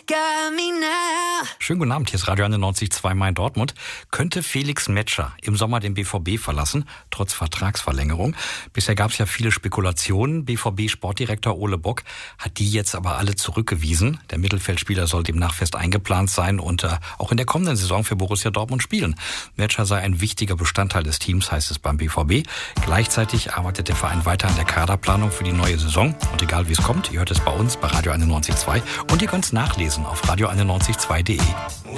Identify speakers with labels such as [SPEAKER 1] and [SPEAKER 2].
[SPEAKER 1] Schönen guten Abend, hier ist Radio 91.2 Main Dortmund. Könnte Felix Metscher im Sommer den BVB verlassen, trotz Vertragsverlängerung? Bisher gab es ja viele Spekulationen. BVB-Sportdirektor Ole Bock hat die jetzt aber alle zurückgewiesen. Der Mittelfeldspieler soll demnach fest eingeplant sein und auch in der kommenden Saison für Borussia Dortmund spielen. Metscher sei ein wichtiger Bestandteil des Teams, heißt es beim BVB. Gleichzeitig arbeitet der Verein weiter an der Kaderplanung für die neue Saison. Und egal wie es kommt, ihr hört es bei uns bei Radio 91.2 und ihr könnt es nachlesen auf radio91.2.de.